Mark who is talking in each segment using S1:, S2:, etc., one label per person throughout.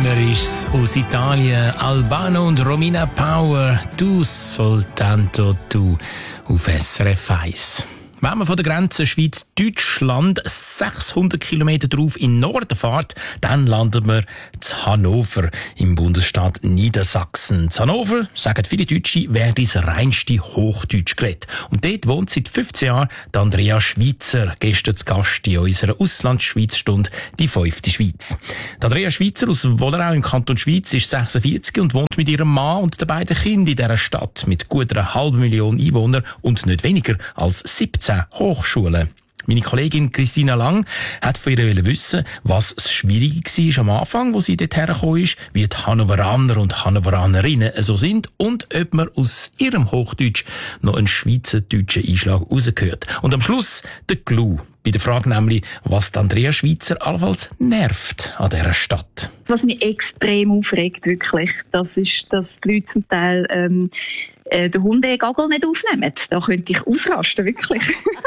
S1: Immer ist's aus Italien. Albano und Romina Power. Du soltanto tu auf SRF 1. Wenn man von der Grenze Schweiz-Deutschland 600 Kilometer drauf in den Norden fährt, dann landet man in Hannover im Bundesstaat Niedersachsen. In Hannover, sagen viele Deutsche, werde das reinste Hochdeutsch geredet. Und dort wohnt seit 15 Jahren die Andrea Schweitzer, gestern zu Gast in unserer Auslandschweiz-Stunde, die 5. Schweiz. Die Andrea Schweitzer aus Wollerau im Kanton Schweiz ist 46 und wohnt mit ihrem Mann und den beiden Kindern in dieser Stadt mit gut 500.000 Einwohnern und nicht weniger als 17 Hochschulen. Meine Kollegin Christina Lang hat von ihr wissen, was das Schwierige war am Anfang, wo sie dort hergekommen ist, wie die Hannoveraner und Hannoveranerinnen so sind und ob man aus ihrem Hochdeutsch noch einen schweizerdeutschen Einschlag rausgehört. Und am Schluss der Clou. Bei der Frage nämlich, was die Andrea Schweitzer allenfalls nervt an dieser Stadt.
S2: Was mich extrem aufregt, wirklich, das ist, dass die Leute zum Teil den Hundegagel nicht aufnehmen. Da könnte ich ausrasten, wirklich.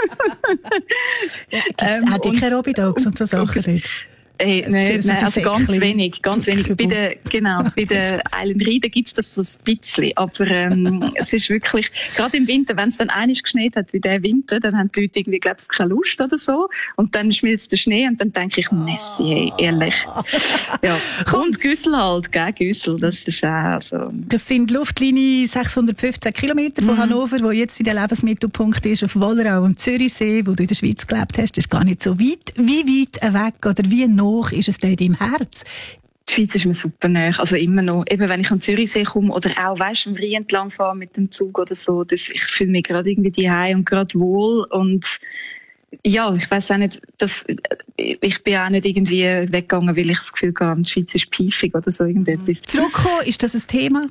S3: Hat die keine Robidogs und so Sachen dort?
S2: Nein, also ganz wenig. Bei den Island Riden gibt's das so ein bisschen. Aber, es ist wirklich, gerade im Winter, wenn es dann einmal geschneit hat, wie der Winter, dann haben die Leute irgendwie, glaubst du, keine Lust oder so. Und dann schmilzt der Schnee und dann denke ich, Messi, hey, ehrlich. Ja. Und Güssel halt, gell, Güssel, das ist auch so. Das
S3: sind Luftlinie 615 Kilometer von Hannover, wo jetzt in der Lebensmittelpunkt ist, auf Wollerau am Zürichsee, wo du in der Schweiz gelebt hast. Das ist gar nicht so weit. Wie weit weg oder wie noch ist es dort im Herz?
S2: Die Schweiz ist mir super nahe, also immer noch. Eben, wenn ich am Zürichsee komme oder auch, weisst du, am Rhein entlang fahre mit dem Zug oder so, ich fühle mich gerade irgendwie daheim und gerade wohl und ja, ich weiss auch nicht, ich bin auch nicht irgendwie weggegangen, weil ich das Gefühl habe, die Schweiz ist piefig oder so irgendetwas.
S3: Zurückkommen, ist das ein Thema?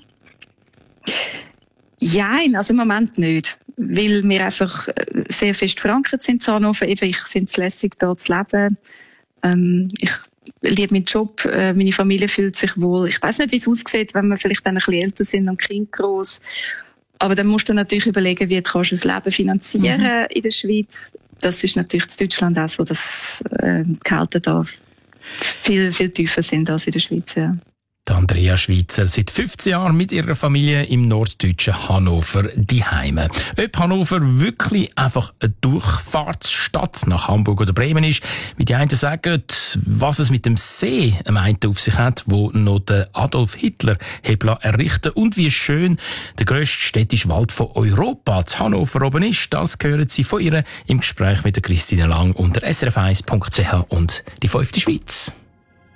S2: Nein, also im Moment nicht. Weil wir einfach sehr fest verankert sind in Hannover. Eben, ich finde es lässig, da zu leben. Ich liebe meinen Job, meine Familie fühlt sich wohl. Ich weiss nicht, wie es aussieht, wenn wir vielleicht dann ein bisschen älter sind und Kind groß. Aber dann musst du natürlich überlegen, wie kannst du das Leben finanzieren in der Schweiz. Das ist natürlich in Deutschland auch so, dass die Gehälter da viel, viel tiefer sind als in der Schweiz. Ja.
S1: Die Andrea Schweitzer seit 15 Jahren mit ihrer Familie im norddeutschen Hannover daheim. Ob Hannover wirklich einfach eine Durchfahrtsstadt nach Hamburg oder Bremen ist, wie die einen sagen, was es mit dem See am einen auf sich hat, wo noch der Adolf Hitler errichten und wie schön der grösste städtische Wald von Europa zu Hannover oben ist, das hören Sie von ihr im Gespräch mit der Christine Lang unter srf1.ch und die 5. Schweiz.